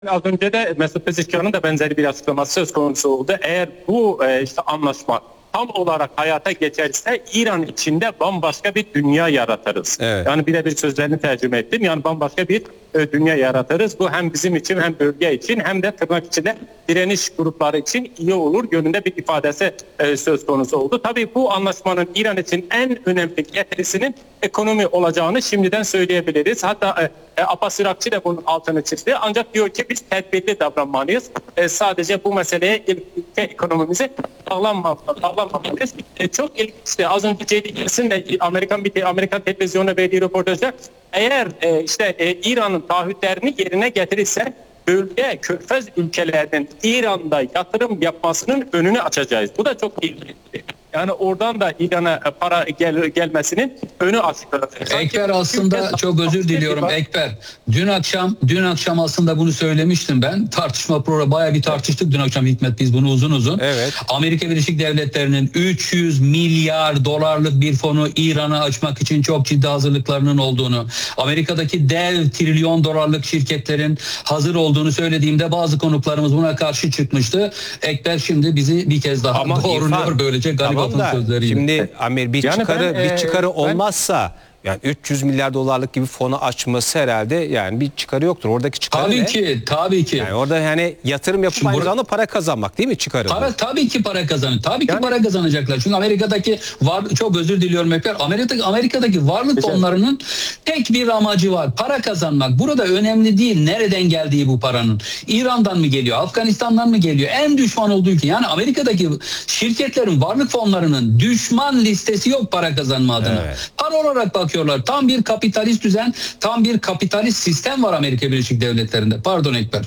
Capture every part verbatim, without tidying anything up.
Az önce de Mesut Pezeshkian'ın da benzeri bir açıklaması söz konusu oldu. Eğer bu e, işte anlaşma tam olarak hayata geçerse İran içinde bambaşka bir dünya yaratırız. Evet. Yani birebir sözlerini tercüme ettim. Yani bambaşka bir e, dünya yaratırız. Bu hem bizim için hem bölge için hem de tırnak içinde direniş grupları için iyi olur yönünde bir ifadesi e, söz konusu oldu. Tabii bu anlaşmanın İran için en önemli getirisinin ekonomi olacağını şimdiden söyleyebiliriz. Hatta e, Abbas Irakçı da bunun altını çizdi. Ancak diyor ki biz tedbirli davranmalıyız. E, sadece bu meseleye ülke ekonomimizi bağlanmamalıyız. E, çok ilginçti. Az önce J D S'in de Amerikan bir Amerikan televizyonuna verdiği röportajda eğer e, işte e, İran'ın taahhütlerini yerine getirirse bölge Körfez ülkelerinin İran'da yatırım yapmasının önünü açacağız. Bu da çok ilginç. Yani oradan da İran'a para gel, gelmesinin önü açılır. Ekber aslında çok özür diliyorum Ekber. Dün akşam dün akşam aslında bunu söylemiştim ben. Tartışma programı bayağı bir tartıştık dün akşam Hikmet biz bunu uzun uzun. Evet. Amerika Birleşik Devletleri'nin üç yüz milyar dolarlık bir fonu İran'a açmak için çok ciddi hazırlıklarının olduğunu, Amerika'daki dev trilyon dolarlık şirketlerin hazır olduğunu söylediğimde bazı konuklarımız buna karşı çıkmıştı. Ekber şimdi bizi bir kez daha Ama doğruluyor İrfan, böylece garibatın tamam da, sözleriyle. şimdi Amer bir Yani çıkarı ben, bir e, çıkarı ben- olmazsa yani üç yüz milyar dolarlık gibi fonu açması herhalde yani bir çıkarı yoktur. Oradaki çıkarı Tabii ne? ki, tabii ki. Yani orada yani yatırım yapıp Şimdi aynı bur- zamanda para kazanmak değil mi çıkarı? bu? Para, tabii ki para kazanır. Tabii ki Yani- para kazanacaklar. Çünkü Amerika'daki var çok özür diliyorum Ekber. Amerika'daki Amerika'daki varlık Güzel. fonlarının tek bir amacı var. Para kazanmak. Burada önemli değil nereden geldiği bu paranın. İran'dan mı geliyor? Afganistan'dan mı geliyor? En düşman olduğu ülke. Yani Amerika'daki şirketlerin varlık fonlarının düşman listesi yok para kazanma adına. Evet. Para olarak bakıyorlar. Tam bir kapitalist düzen, tam bir kapitalist sistem var Amerika Birleşik Devletleri'nde. Pardon Ekber.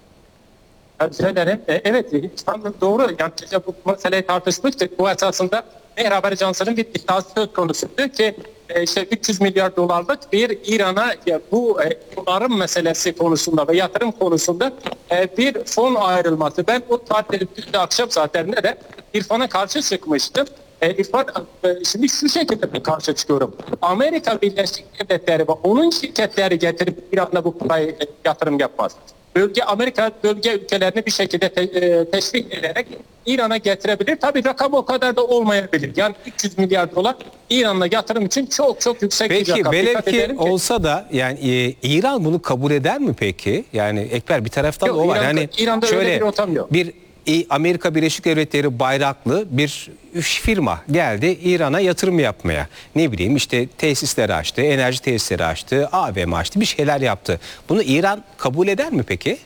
Şeylerin, e, evet tam doğru. Yani işte bu meseleyi tartışmıştık. Bu esasında Mehr Haber Ajansı'nın bir iddiası söz konusuydu ki e, işte üç yüz milyar dolarlık bir İran'a ya, bu e, tarım meselesi konusunda ve yatırım konusunda e, bir fon ayrılması. Ben o tarihte akşam saatlerinde de İrfan'a karşı çıkmıştım. E, İrfan, e, şimdi şu şekilde bir karşı çıkıyorum. Amerika Birleşik Devletleri ve onun şirketleri getirip İran'da bu parayı e, yatırım yapmaz. Bölge Amerika bölge ülkelerini bir şekilde te, e, teşvik ederek İran'a getirebilir. Tabii rakam o kadar da olmayabilir. Yani üç yüz milyar dolar İran'la yatırım için çok çok yüksek bir Peki rakam. velev Dikkat ki edelim ki- olsa da yani e, İran bunu kabul eder mi peki? Yani Ekber bir taraftan Yok, da o var. İran- Yani İran'da öyle şöyle bir ortam yok. bir e, Amerika Birleşik Devletleri bayraklı bir firma geldi İran'a yatırım yapmaya. Ne bileyim işte tesisleri açtı, enerji tesisleri açtı, A V M açtı, bir şeyler yaptı. Bunu İran kabul eder mi peki?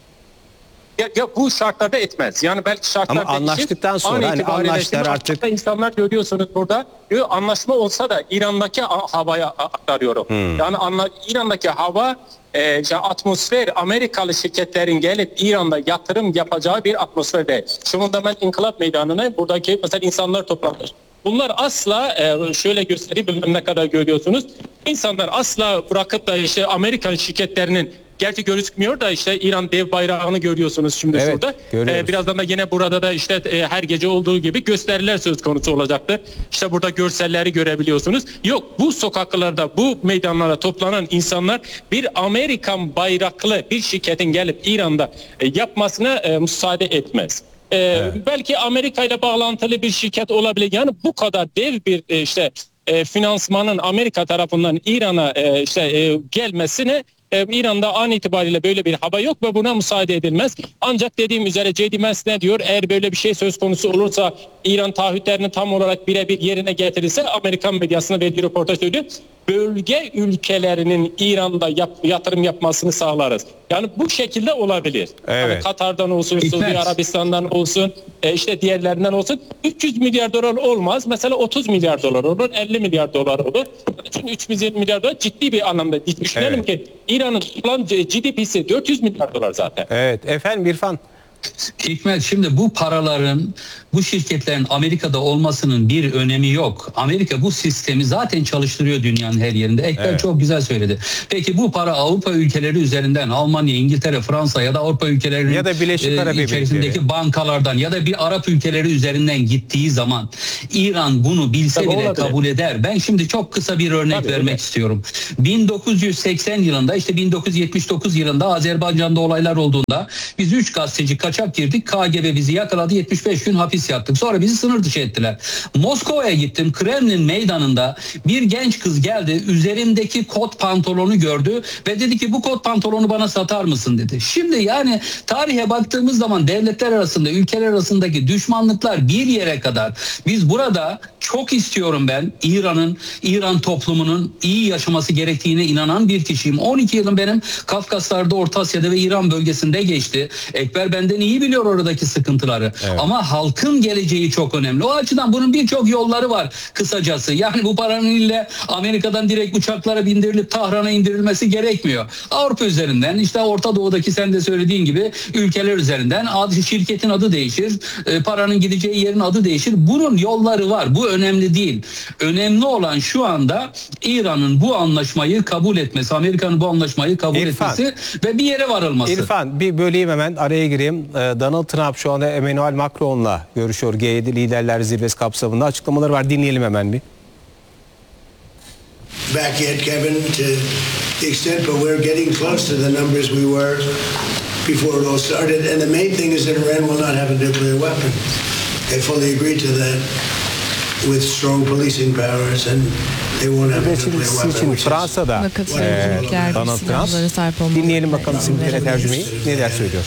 Ya, ya bu şartlarda etmez. Yani belki şartlar Ama anlaştıktan sonra an hani itibariyle anlaştılar şimdi artık. açıkta insanlar görüyorsunuz burada. Diyor, anlaşma olsa da İran'daki ha- havaya aktarıyorum. Hmm. Yani anla, İran'daki hava e, işte atmosfer Amerikalı şirketlerin gelip İran'da yatırım yapacağı bir atmosfer değil. Şimdi da ben İnkılap Meydanı'na buradaki mesela insanlar toplanmış. Bunlar asla e, şöyle göstereyim bilmem ne kadar görüyorsunuz. İnsanlar asla bırakıp da işte Amerikan şirketlerinin gerçi gözükmüyor da işte İran dev bayrağını görüyorsunuz şimdi Evet, şurada. görüyoruz. Ee, birazdan da yine burada da işte e, her gece olduğu gibi gösteriler söz konusu olacaktır. İşte burada görselleri görebiliyorsunuz. Yok bu sokaklarda bu meydanlara toplanan insanlar bir Amerikan bayraklı bir şirketin gelip İran'da e, yapmasına e, müsaade etmez. Ee, Evet. Belki Amerika ile bağlantılı bir şirket olabilir. Yani bu kadar dev bir e, işte e, finansmanın Amerika tarafından İran'a e, işte e, gelmesine e, İran'da an itibariyle böyle bir hava yok ve buna müsaade edilmez. Ancak dediğim üzere J D Vance ne diyor? Eğer böyle bir şey söz konusu olursa İran taahhütlerini tam olarak birebir yerine getirirse Amerikan medyasına verdiği röportaj söylüyor. Bölge ülkelerinin İran'da yap, yatırım yapmasını sağlarız. Yani bu şekilde olabilir. Evet. Yani Katar'dan olsun, Hikmet. Suudi Arabistan'dan olsun, e, işte diğerlerinden olsun. üç yüz milyar dolar olmaz. Mesela otuz milyar dolar olur, elli milyar dolar olur. Çünkü üç yüz milyar dolar ciddi bir anlamda. Düşünelim Evet. ki İran'ın toplam G D P'si dört yüz milyar dolar zaten. Evet efendim İrfan. Hikmet, şimdi bu paraların, bu şirketlerin Amerika'da olmasının bir önemi yok. Amerika bu sistemi zaten çalıştırıyor dünyanın her yerinde. Ekber evet. çok güzel söyledi. Peki bu para Avrupa ülkeleri üzerinden, Almanya, İngiltere, Fransa ya da Avrupa ülkelerinin ya da Birleşik Arap e, içerisindeki bankalardan ya da bir Arap ülkeleri üzerinden gittiği zaman İran bunu bilse Tabii bile olabilir. kabul eder. Ben şimdi çok kısa bir örnek Tabii vermek öyle. istiyorum. bin dokuz yüz seksen yılında, işte bin dokuz yüz yetmiş dokuz yılında Azerbaycan'da olaylar olduğunda biz üç gazeteci kaçak girdik. K G B bizi yakaladı. yetmiş beş gün hapis yattık. Sonra bizi sınır dışı ettiler. Moskova'ya gittim. Kremlin meydanında bir genç kız geldi. Üzerimdeki kot pantolonu gördü ve dedi ki bu kot pantolonu bana satar mısın dedi. Şimdi yani tarihe baktığımız zaman devletler arasında, ülkeler arasındaki düşmanlıklar bir yere kadar. Biz burada çok istiyorum ben İran'ın, İran toplumunun iyi yaşaması gerektiğine inanan bir kişiyim. on iki yılım benim Kafkaslar'da, Orta Asya'da ve İran bölgesinde geçti. Ekber benden iyi biliyor oradaki sıkıntıları. Evet. Ama halkın geleceği çok önemli. O açıdan bunun birçok yolları var kısacası. Yani bu paranın ille Amerika'dan direkt uçaklara bindirilip Tahran'a indirilmesi gerekmiyor. Avrupa üzerinden, işte Orta Doğu'daki sen de söylediğin gibi ülkeler üzerinden adı, şirketin adı değişir. E, paranın gideceği yerin adı değişir. Bunun yolları var. Bu önemli değil. Önemli olan şu anda İran'ın bu anlaşmayı kabul etmesi, Amerika'nın bu anlaşmayı kabul İrfan. etmesi ve bir yere varılması. İrfan, bir böleyim hemen, araya gireyim. Donald Trump şu anda Emmanuel Macron'la görüşüyor. G yedi Liderler Zirvesi kapsamında açıklamaları var. Dinleyelim hemen bir. Back yet, Kevin, to the extent, but we're getting close to the numbers we were before it all started. And the main thing is that Iran will not have a nuclear weapon. They fully agree to that with strong policing powers and they won't have a nuclear weapon. Için Fransa'da e, Donald Trump. Dinleyelim bakalım simultane tercümeyi. Neler söylüyor?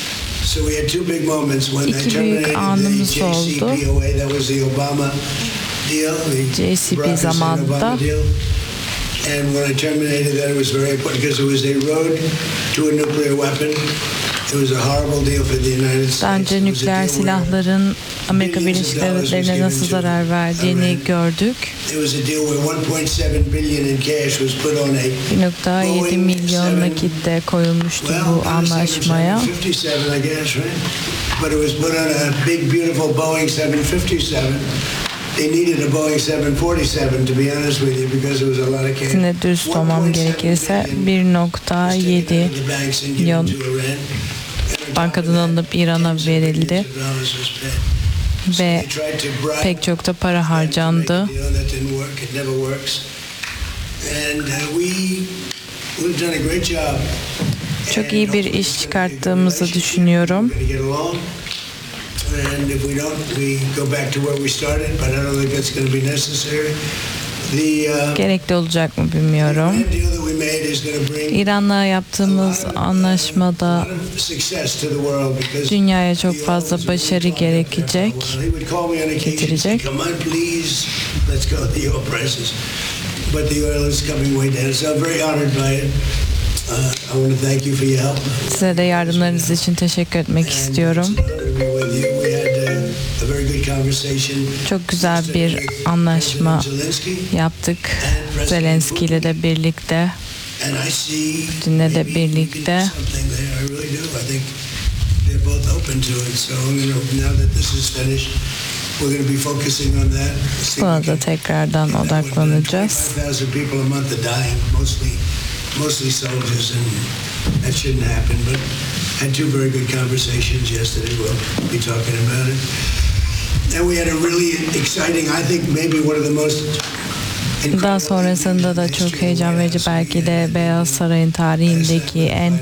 İki büyük anımız oldu. J C P zamanında. And when I terminated that, it was very important because it was a road to a nuclear weapon. It was a horrible deal for the United States. Bence nükleer silahların Amerika Birleşik Devletleri'ne nasıl zarar verdiğini gördük. bir nokta yedi milyon nakitte koyulmuştu bu anlaşmaya. But it was put on a big beautiful Boeing seven fifty-seven. They needed a Boeing seven forty-seven to be honest with you because there was a lot of cash. Yine dürüst olmam gerekirse bir nokta yedi milyon bankadan alınıp İran'a verildi ve pek çok da para harcandı. Çok iyi bir iş çıkarttığımızı düşünüyorum. And if we don't, we go back to where we started, but I don't think that's going to be necessary. The, uh, Gerekli olacak mı bilmiyorum. İran'la yaptığımız anlaşmada dünyaya çok fazla başarı gerekecek, getirecek. Size de yardımlarınız için teşekkür etmek istiyorum. Çok güzel bir anlaşma yaptık Zelenski ile de birlikte, Putin'le de birlikte. Buna da tekrardan odaklanacağız. Mostly soldiers, and that shouldn't happen, but had two very good conversations yesterday. We'll be talking about it. And we had a really exciting, I think maybe one of the most. Daha sonrasında da çok heyecan verici, belki de Beyaz Saray'ın tarihindeki en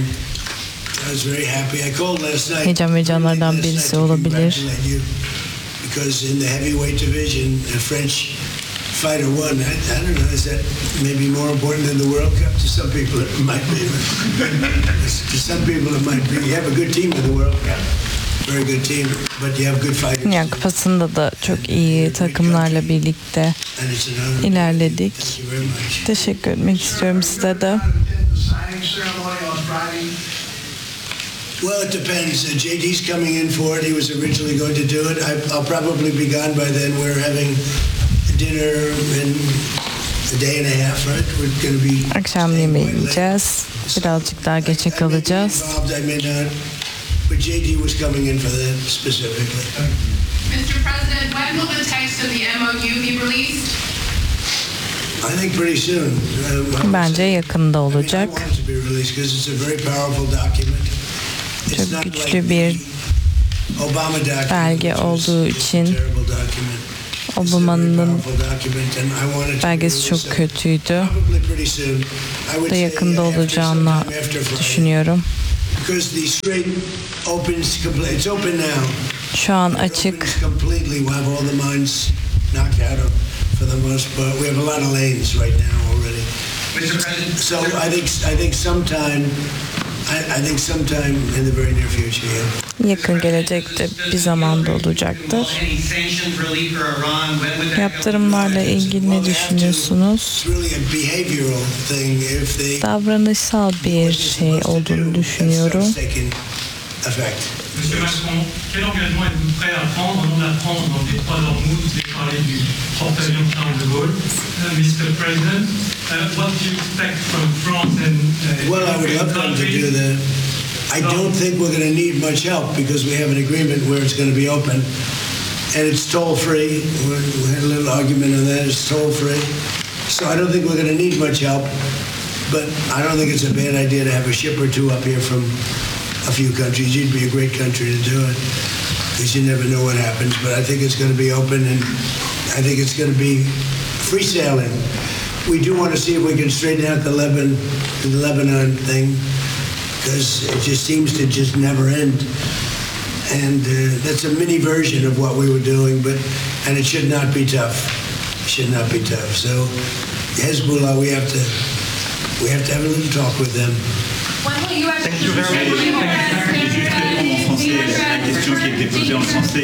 heyecan verici anlardan birisi olabilir. Because in the heavyweight division, the French fighter won. I, I don't know, is that maybe more important than the World Cup? To some people it might be. To some people it might be. You have a good team in the World Cup. Very good team, but you have good fighters. Dünya Kupası'nda da çok iyi takımlarla birlikte ilerledik. Teşekkür etmek istiyorum size de. Well, it depends. Uh, J D's coming in for it. He was originally going to do it. I, I'll probably be gone by then. We're having dinner in a day and a half, right? We're going to be. Akşam yemeği yiyeceğiz. Birazcık daha geçe kalacağız. But J D was coming in for that specifically. Mister President, when will the text of the M O U be released? I think pretty soon. Um, Bence yakında I mean, I olacak. want it to be released because it's a very powerful document. It's Çok not güçlü like bir the Obama document, belge which was olduğu a için terrible document. It's a very Obama'nın powerful document, and I want it to be belgesi çok released. kötüydü. Probably pretty soon. I would Da say yakında after olacağını sometime after Friday. düşünüyorum. Because the strait opens completely. It's open now. Şu an It açık. opens completely. We have all the mines knocked out of, for the most part. We have a lot of lanes right now already. Mister President, So I think I think sometime I, I think sometime in the very near future. Yeah. Yakın gelecekte bir zamanda olacaktır. Yaptırımlarla ilgili ne düşünüyorsunuz? It's really a behavioral thing. If they Davranışsal bir şey olduğunu düşünüyorum. That starts taking effect. Monsieur Macron, quel engagement êtes-vous prêt à prendre au nom de la France dans le détroit d'Ormuz? Vous avez parlé du porte-avions Charles de Gaulle. Uh, Mister President, uh, what do you expect from France and uh, Well, I would European love them to countries? do that. I don't think we're going to need much help because we have an agreement where it's going to be open, and it's toll free. We we had a little argument on that. It's toll free, so I don't think we're going to need much help. But I don't think it's a bad idea to have a ship or two up here from a few countries. You'd be a great country to do it because you never know what happens. But I think it's going to be open, and I think it's going to be free sailing. We do want to see if we can straighten out the Lebanon, the Lebanon thing, because it just seems to just never end. And uh, that's a mini version of what we were doing, but and it should not be tough. It should not be tough. So Hezbollah, we have to we have to have a little talk with them. when will you have Juste répondre en français à la question qui a été posée en français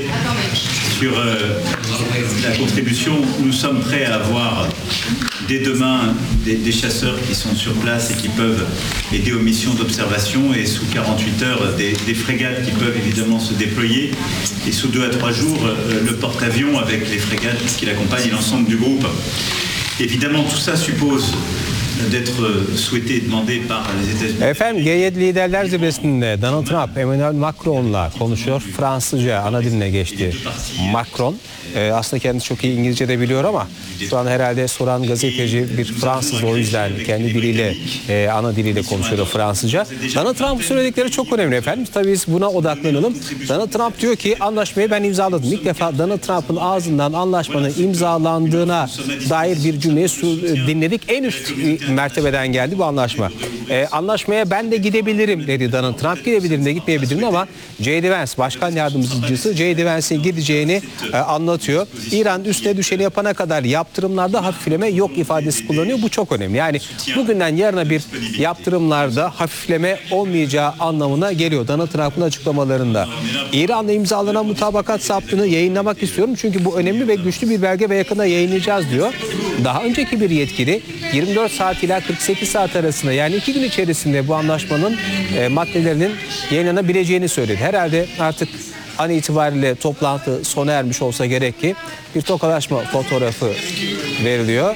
sur euh, la contribution. Nous sommes prêts à avoir dès demain des, des chasseurs qui sont sur place et qui peuvent aider aux missions d'observation, et sous quarante-huit heures des, des frégates qui peuvent évidemment se déployer, et sous deux à trois jours euh, le porte-avions avec les frégates qui l'accompagnent et l'ensemble du groupe. Évidemment, tout ça suppose d'être souhaité et demandé par les États-Unis. Efendim G yedi Liderler Zirvesi'nde Donald Trump, Emmanuel Macron'la konuşuyor. Fransızca ana diline geçti Macron. Ee, aslında kendisi çok iyi İngilizce de biliyor ama şu an herhalde soran gazeteci bir Fransız, o yüzden kendi diliyle, e, ana diliyle konuşuyor Fransızca. Donald Trump'ın söyledikleri çok önemli efendim. Tabii biz buna odaklanalım. Donald Trump diyor ki anlaşmayı ben imzaladım. İlk defa Donald Trump'ın ağzından anlaşmanın imzalandığına dair bir cümleyi dinledik. En üst mertebeden geldi bu anlaşma. Ee, anlaşmaya ben de gidebilirim dedi Donald Trump. Gidebilirim de gitmeyebilirim ama J D Vance, başkan yardımcısı J D Vance'in gideceğini e, anlatıyor. İran üstüne düşeni yapana kadar yaptırımlarda hafifleme yok ifadesi kullanıyor. Bu çok önemli. Yani bugünden yarına bir yaptırımlarda hafifleme olmayacağı anlamına geliyor Donald Trump'ın açıklamalarında. İran'la imzalanan mutabakat saptını yayınlamak istiyorum çünkü bu önemli ve güçlü bir belge ve yakında yayınlayacağız diyor. Daha önceki bir yetkili yirmi dört saat ila kırk sekiz saat arasında, yani iki gün içerisinde bu anlaşmanın e, maddelerinin yayınlanabileceğini söyledi. Herhalde artık an itibariyle toplantı sona ermiş olsa gerek ki bir tokalaşma fotoğrafı veriliyor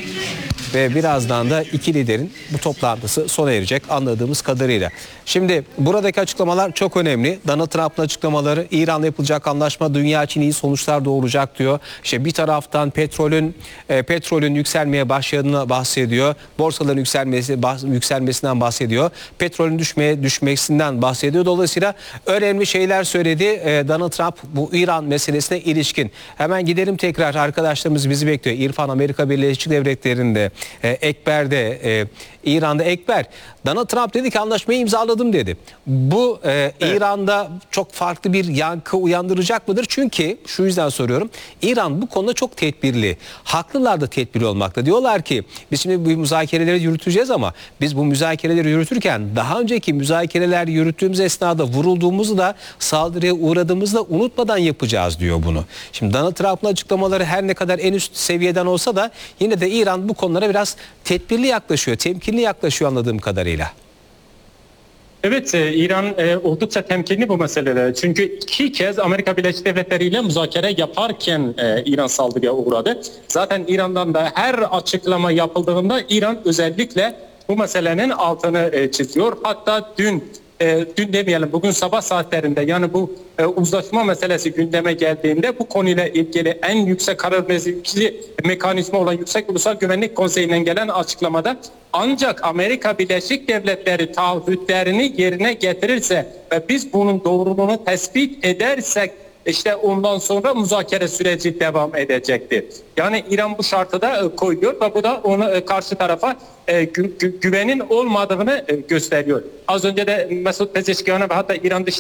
ve birazdan da iki liderin bu toplantısı sona erecek anladığımız kadarıyla. Şimdi buradaki açıklamalar çok önemli. Donald Trump'ın açıklamaları, İran'la yapılacak anlaşma dünya için iyi sonuçlar doğuracak diyor. İşte bir taraftan petrolün e, petrolün yükselmeye başladığını bahsediyor. Borsaların yükselmesi bah, yükselmesinden bahsediyor. Petrolün düşmeye düşmesinden bahsediyor. Dolayısıyla önemli şeyler söyledi e, Donald Trump bu İran meselesine ilişkin. Hemen gidelim tekrar, arkadaşlarımız bizi bekliyor. İrfan Amerika Birleşik Devletleri'nde, e, Ekber'de, e, İran'da. Ekber, Donald Trump dedi ki anlaşmayı imzaladım dedi. Bu e, evet. İran'da çok farklı bir yankı uyandıracak mıdır? Çünkü şu yüzden soruyorum. İran bu konuda çok tedbirli. Haklılar da tedbirli olmakta. Diyorlar ki biz şimdi bu müzakereleri yürüteceğiz ama biz bu müzakereleri yürütürken daha önceki müzakereler yürüttüğümüz esnada vurulduğumuzu da, saldırıya uğradığımızı da unutmadan yapacağız diyor bunu. Şimdi Donald Trump'ın açıklamaları her ne kadar en üst seviyeden olsa da yine de İran bu konulara biraz tedbirli yaklaşıyor, temkinli yaklaşıyor anladığım kadarıyla. Evet, e, İran e, oldukça temkinli bu meselelere. Çünkü iki kez Amerika Birleşik Devletleri ile müzakere yaparken e, İran saldırıya uğradı. Zaten İran'dan da her açıklama yapıldığında İran özellikle bu meselenin altını e, çiziyor. Hatta dün e, dün demeyelim bugün sabah saatlerinde yani bu e, uzlaşma meselesi gündeme geldiğinde bu konuyla ilgili en yüksek karar verici mekanizma olan Yüksek Ulusal Güvenlik Konseyi'nden gelen açıklamada ancak Amerika Birleşik Devletleri taahhütlerini yerine getirirse ve biz bunun doğruluğunu tespit edersek İşte ondan sonra müzakere süreci devam edecektir. Yani İran bu şartı da e, koyuyor ve bu da onu e, karşı tarafa e, gü, gü, güvenin olmadığını e, gösteriyor. Az önce de Mesut Pezeshkian'a ve hatta İran Dış